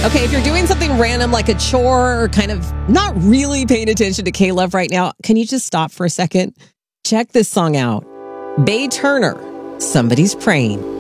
Okay, if you're doing something random like a chore or kind of not really paying attention to K-Love right now, can you just stop for a second? Check this song out. Bae Turner, Somebody's Praying.